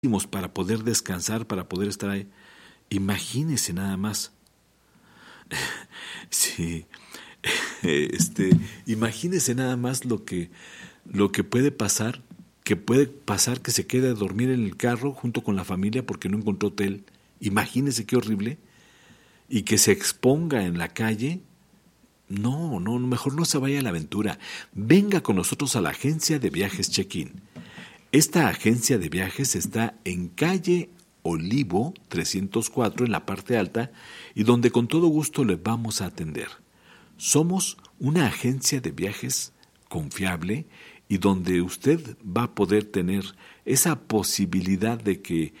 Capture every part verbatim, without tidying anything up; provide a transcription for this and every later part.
para poder descansar, para poder estar ahí. Imagínese nada más. Sí, este, imagínese nada más lo que, lo que puede pasar, que puede pasar que se quede a dormir en el carro junto con la familia porque no encontró hotel. Imagínese qué horrible. Y que se exponga en la calle. No, no, mejor no se vaya a la aventura. Venga con nosotros a la agencia de viajes Check-in. Esta agencia de viajes está en calle Olivo trescientos cuatro en la parte alta y donde con todo gusto le vamos a atender. Somos una agencia de viajes confiable y donde usted va a poder tener esa posibilidad de que,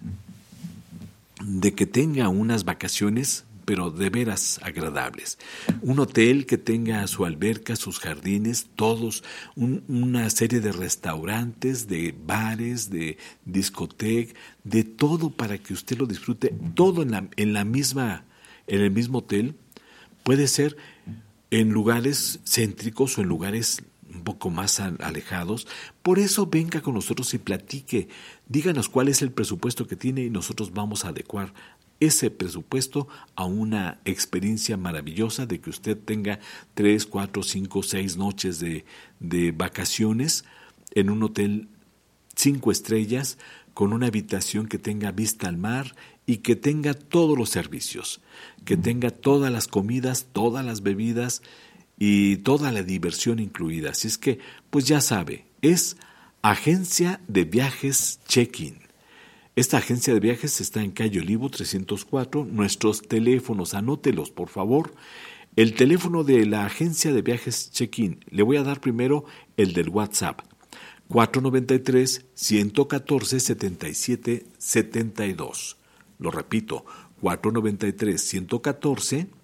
de que tenga unas vacaciones, pero de veras agradables. Un hotel que tenga su alberca, sus jardines, todos, un, una serie de restaurantes, de bares, de discoteca, de todo para que usted lo disfrute, todo en la, en la misma, en el mismo hotel. Puede ser en lugares céntricos o en lugares un poco más alejados. Por eso venga con nosotros y platique. Díganos cuál es el presupuesto que tiene y nosotros vamos a adecuar ese presupuesto a una experiencia maravillosa de que usted tenga tres, cuatro, cinco, seis noches de, de vacaciones en un hotel cinco estrellas con una habitación que tenga vista al mar y que tenga todos los servicios, que tenga todas las comidas, todas las bebidas y toda la diversión incluida. Así es que, pues ya sabe, es Agencia de Viajes Check-in. Esta agencia de viajes está en calle Olivo trescientos cuatro. Nuestros teléfonos, anótelos por favor. El teléfono de la agencia de viajes Check-in, le voy a dar primero el del WhatsApp. cuatro nueve tres, uno cuatro, siete siete siete dos. Lo repito, cuatro nueve tres, uno cuatro,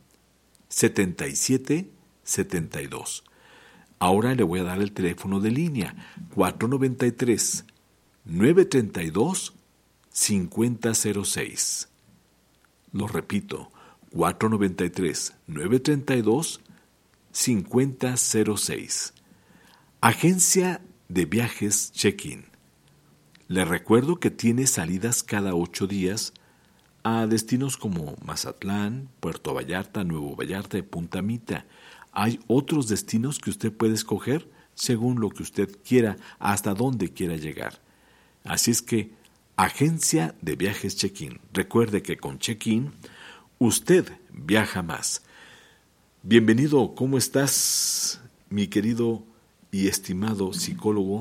siete siete siete dos. Ahora le voy a dar el teléfono de línea. cuatro nueve tres, nueve tres dos, cinco cero cero seis. Lo repito, cuatro nueve tres, nueve tres dos, cinco cero cero seis. Agencia de Viajes Check-in. Le recuerdo que tiene salidas cada ocho días a destinos como Mazatlán, Puerto Vallarta, Nuevo Vallarta y Punta Mita. Hay otros destinos que usted puede escoger según lo que usted quiera, hasta dónde quiera llegar. Así es que Agencia de Viajes Check-in. Recuerde que con Check-in usted viaja más. Bienvenido, ¿cómo estás, mi querido y estimado psicólogo?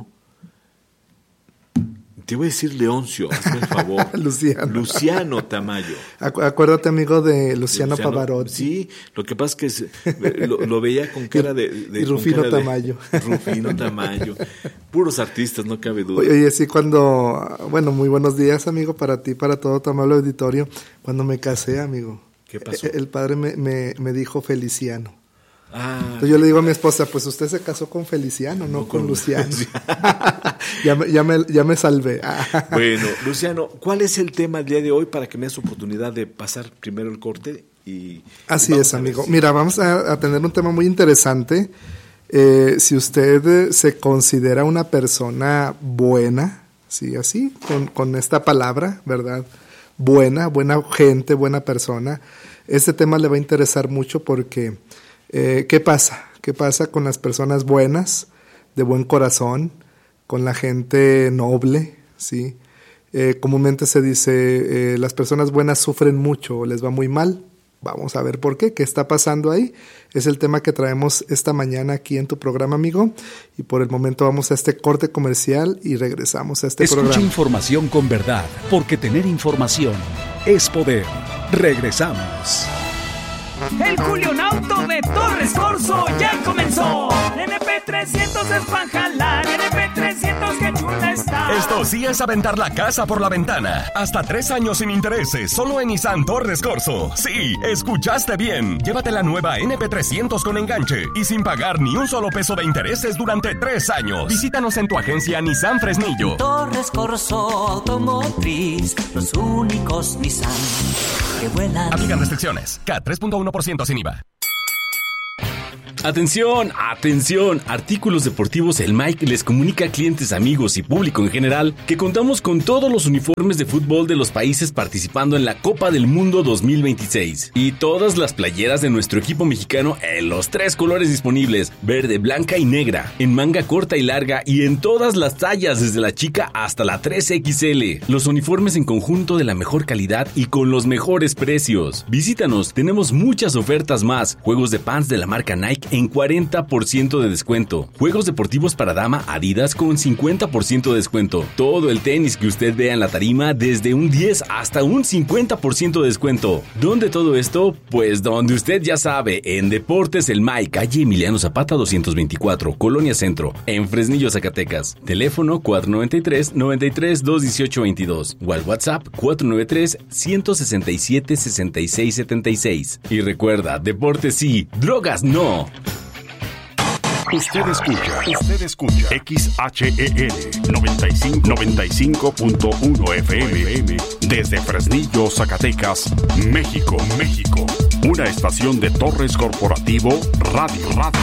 Te voy a decir Leoncio, hazme el favor. Luciano. Luciano Tamayo. Acu- acuérdate, amigo, de Luciano, Luciano Pavarotti. Sí, lo que pasa es que se, lo, lo veía con cara de... de y Rufino cara Tamayo. De, Rufino Tamayo. Puros artistas, no cabe duda. Oye, oye, sí, cuando... Bueno, muy buenos días, amigo, para ti, para todo tu amable auditorio. Cuando me casé, amigo. ¿Qué pasó? El padre me, me, me dijo Feliciano. Ah, Entonces yo le digo a mi esposa, pues usted se casó con Feliciano, no, no con, con Luciano. ya, me, ya, me, ya me salvé. Bueno, Luciano, ¿cuál es el tema del día de hoy para que me des oportunidad de pasar primero el corte? Y, Así y es, amigo. si... Mira, vamos a, a tener un tema muy interesante. Eh, si usted se considera una persona buena, sí, así, con, con esta palabra, ¿verdad? Buena, buena gente, buena persona. Este tema le va a interesar mucho porque... Eh, ¿Qué pasa? ¿Qué pasa con las personas buenas, de buen corazón, con la gente noble? ¿Sí? Eh, comúnmente se dice, eh, las personas buenas sufren mucho o les va muy mal. Vamos a ver por qué, qué está pasando ahí. Es el tema que traemos esta mañana aquí en tu programa, amigo. Y por el momento vamos a este corte comercial y regresamos a este Escucha programa. Escucha información con verdad, porque tener información es poder. Regresamos. El Julionauto de Torres Corso ya comenzó. N P trescientos es pa' jalar, N P trescientos que chula está. Esto sí es aventar la casa por la ventana. Hasta tres años sin intereses, solo en Nissan Torres Corso. Sí, escuchaste bien. Llévate la nueva N P trescientos con enganche y sin pagar ni un solo peso de intereses durante tres años. Visítanos en tu agencia Nissan Fresnillo. Torres Corso Automotriz, los únicos Nissan que vuelan. Aplican restricciones. K tres punto uno por ciento sin I V A. Atención, atención, Artículos Deportivos El Mike les comunica a clientes, amigos y público en general que contamos con todos los uniformes de fútbol de los países participando en la Copa del Mundo dos mil veintiséis y todas las playeras de nuestro equipo mexicano en los tres colores disponibles, verde, blanca y negra, en manga corta y larga y en todas las tallas desde la chica hasta la tres equis ele. Los uniformes en conjunto de la mejor calidad y con los mejores precios. Visítanos, tenemos muchas ofertas más. Juegos de pants de la marca Nike en cuarenta por ciento de descuento. Juegos deportivos para dama Adidas con cincuenta por ciento de descuento. Todo el tenis que usted vea en la tarima desde un diez hasta un cincuenta por ciento de descuento. ¿Dónde todo esto? Pues donde usted ya sabe, en Deportes El Mike, calle Emiliano Zapata doscientos veinticuatro, Colonia Centro, en Fresnillo, Zacatecas. Teléfono cuatro noventa y tres, noventa y tres, doscientos dieciocho veintidós o al WhatsApp cuatro noventa y tres, ciento sesenta y siete, sesenta y seis setenta y seis. Y recuerda, deportes sí, drogas no. Usted escucha, usted escucha X H E L noventa y cinco punto uno F M desde Fresnillo, Zacatecas, México, México. Una estación de Torres Corporativo Radio, Radio.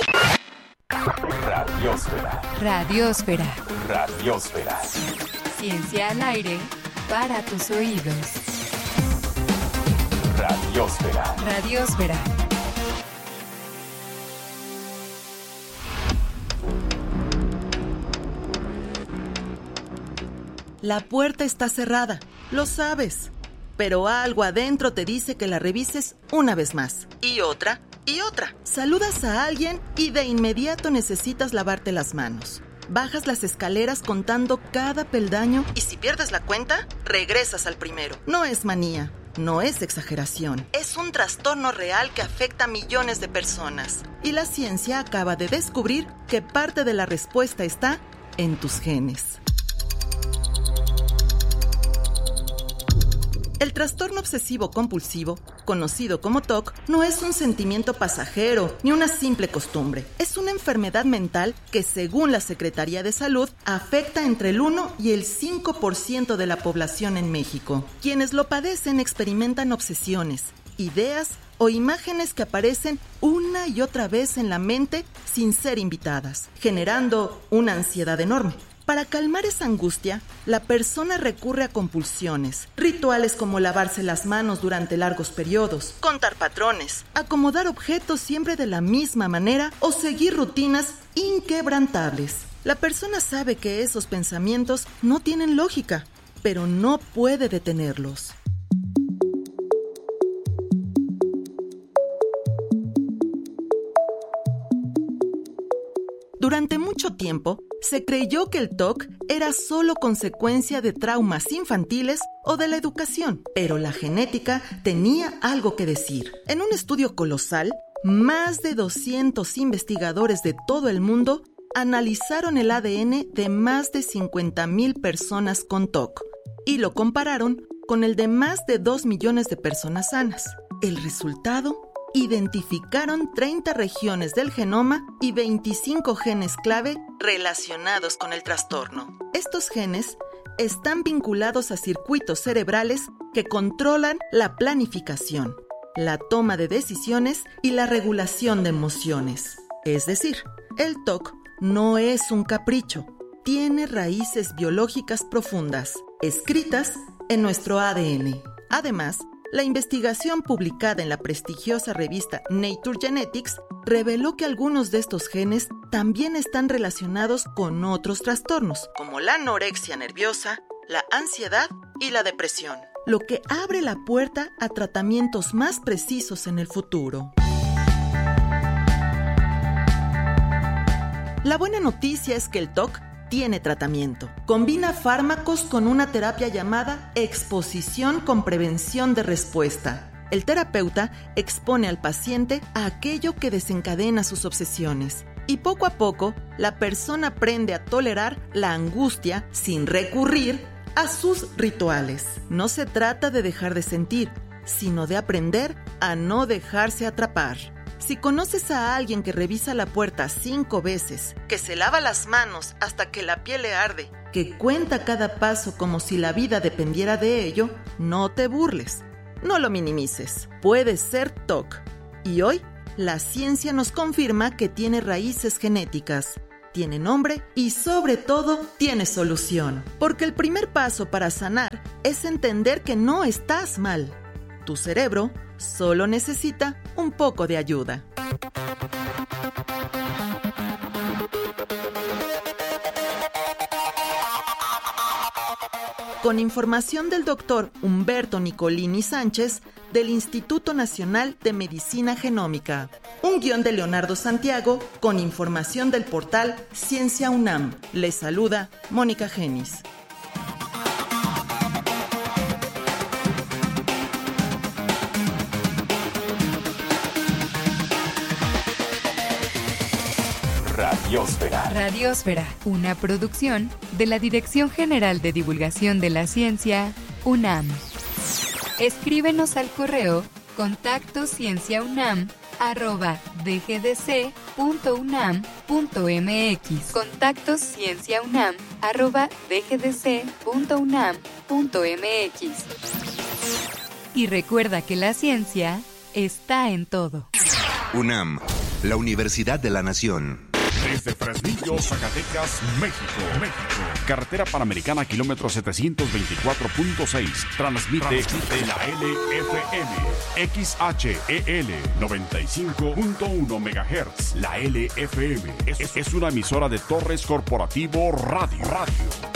Radiosfera. Radiosfera. Radiosfera. Ciencia al aire para tus oídos. Radiosfera. Radiosfera. La puerta está cerrada, lo sabes, pero algo adentro te dice que la revises una vez más, y otra, y otra. Saludas a alguien y de inmediato necesitas lavarte las manos. Bajas las escaleras contando cada peldaño y si pierdes la cuenta, regresas al primero. No es manía, no es exageración, es un trastorno real que afecta a millones de personas. Y la ciencia acaba de descubrir que parte de la respuesta está en tus genes. El trastorno obsesivo-compulsivo, conocido como T O C, no es un sentimiento pasajero ni una simple costumbre. Es una enfermedad mental que, según la Secretaría de Salud, afecta entre el uno y el cinco por ciento de la población en México. Quienes lo padecen experimentan obsesiones, ideas o imágenes que aparecen una y otra vez en la mente sin ser invitadas, generando una ansiedad enorme. Para calmar esa angustia, la persona recurre a compulsiones, rituales como lavarse las manos durante largos periodos, contar patrones, acomodar objetos siempre de la misma manera o seguir rutinas inquebrantables. La persona sabe que esos pensamientos no tienen lógica, pero no puede detenerlos. Durante mucho tiempo, se creyó que el T O C era solo consecuencia de traumas infantiles o de la educación, pero la genética tenía algo que decir. En un estudio colosal, más de doscientos investigadores de todo el mundo analizaron el A D N de más de cincuenta mil personas con T O C y lo compararon con el de más de dos millones de personas sanas. El resultado: identificaron treinta regiones del genoma y veinticinco genes clave relacionados con el trastorno. Estos genes están vinculados a circuitos cerebrales que controlan la planificación, la toma de decisiones y la regulación de emociones. Es decir, el T O C no es un capricho, tiene raíces biológicas profundas, escritas en nuestro A D N. Además, la investigación publicada en la prestigiosa revista Nature Genetics reveló que algunos de estos genes también están relacionados con otros trastornos, como la anorexia nerviosa, la ansiedad y la depresión, lo que abre la puerta a tratamientos más precisos en el futuro. La buena noticia es que el T O C tiene tratamiento. Combina fármacos con una terapia llamada exposición con prevención de respuesta. El terapeuta expone al paciente a aquello que desencadena sus obsesiones y poco a poco la persona aprende a tolerar la angustia sin recurrir a sus rituales. No se trata de dejar de sentir, sino de aprender a no dejarse atrapar. Si conoces a alguien que revisa la puerta cinco veces, que se lava las manos hasta que la piel le arde, que cuenta cada paso como si la vida dependiera de ello, no te burles, no lo minimices. Puede ser T O C y hoy La ciencia nos confirma que tiene raíces genéticas, tiene nombre y sobre todo tiene solución. Porque el primer paso para sanar es entender que no estás mal. Tu cerebro solo necesita un poco de ayuda. Con información del doctor Humberto Nicolini Sánchez del Instituto Nacional de Medicina Genómica. Un guión de Leonardo Santiago con información del portal Ciencia UNAM. Les saluda Mónica Genis. Radiósfera. Radiósfera, una producción de la Dirección General de Divulgación de la Ciencia, UNAM. Escríbenos al correo contacto cienciaunam arroba dgdc punto unam punto mx. Contacto cienciaunam arroba dgdc punto unam punto mx. Y recuerda que la ciencia está en todo. UNAM, la Universidad de la Nación. Desde Fresnillo, Zacatecas, México, México. Carretera Panamericana, kilómetro setecientos veinticuatro punto seis. Transmite, Transmite la L F M. X H E L noventa y cinco punto uno megahertz. La L F M es, es una emisora de Torres Corporativo Radio. Radio.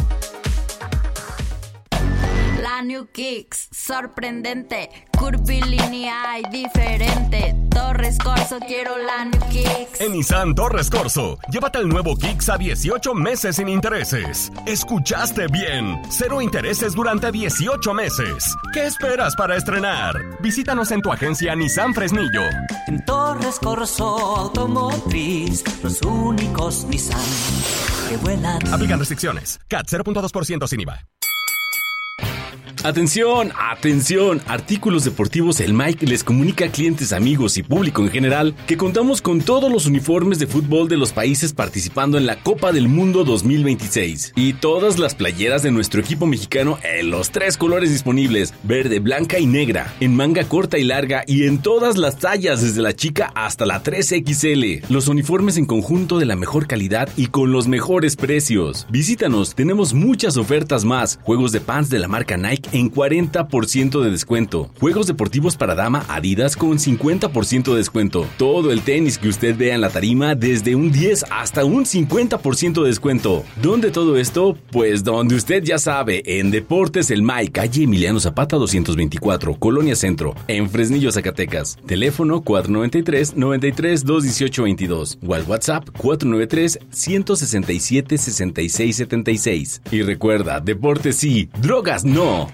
La New Kicks, sorprendente, curvilínea y diferente. Torres Corso, quiero la New Kicks. En Nissan Torres Corso, llévate el nuevo Kicks a dieciocho meses sin intereses. ¿Escuchaste bien? Cero intereses durante dieciocho meses. ¿Qué esperas para estrenar? Visítanos en tu agencia Nissan Fresnillo. En Torres Corso Automotriz, los únicos Nissan que vuelan. Aplican restricciones. C A T cero punto dos por ciento sin I V A. Atención, atención, Artículos Deportivos El Mike les comunica a clientes, amigos y público en general que contamos con todos los uniformes de fútbol de los países participando en la Copa del Mundo dos mil veintiséis y todas las playeras de nuestro equipo mexicano en los tres colores disponibles, verde, blanca y negra, en manga corta y larga y en todas las tallas desde la chica hasta la tres equis ele. Los uniformes en conjunto de la mejor calidad y con los mejores precios. Visítanos, tenemos muchas ofertas más, juegos de pants de la marca Nike en cuarenta por ciento de descuento. Juegos deportivos para dama Adidas con cincuenta por ciento de descuento. Todo el tenis que usted vea en la tarima desde un diez hasta un cincuenta por ciento de descuento. ¿Dónde todo esto? Pues donde usted ya sabe, en Deportes El Mike, calle Emiliano Zapata doscientos veinticuatro, Colonia Centro, en Fresnillo, Zacatecas. Teléfono cuatro noventa y tres, noventa y tres, doscientos dieciocho veintidós o al WhatsApp cuatro noventa y tres, ciento sesenta y siete, sesenta y seis setenta y seis. Y recuerda, deportes sí, drogas no.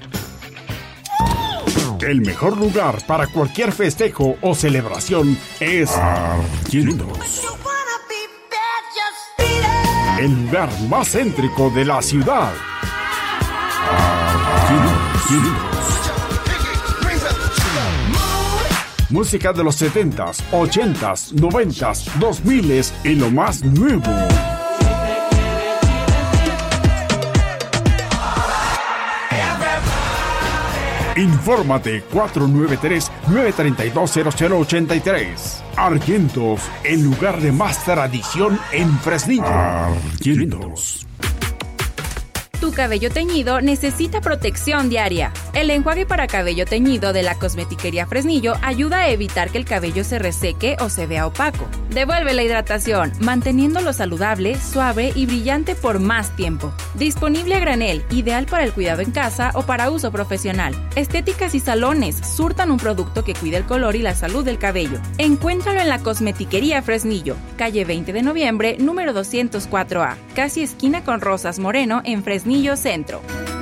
El mejor lugar para cualquier festejo o celebración es Argyentos. El lugar más céntrico de la ciudad. Argyentos. Música de los setentas, ochentas, noventas, dos miles y lo más nuevo. Infórmate cuatro nueve tres, nueve tres dos, cero cero ocho tres. Argyentos, el lugar de más tradición en Fresnillo. Argyentos. Tu cabello teñido necesita protección diaria. El enjuague para cabello teñido de la Cosmetiquería Fresnillo ayuda a evitar que el cabello se reseque o se vea opaco. Devuelve la hidratación, manteniéndolo saludable, suave y brillante por más tiempo. Disponible a granel, ideal para el cuidado en casa o para uso profesional. Estéticas y salones surtan un producto que cuida el color y la salud del cabello. Encuéntralo en la Cosmetiquería Fresnillo, calle veinte de noviembre, número doscientos cuatro A, casi esquina con Rosas Moreno en Fresnillo Centro.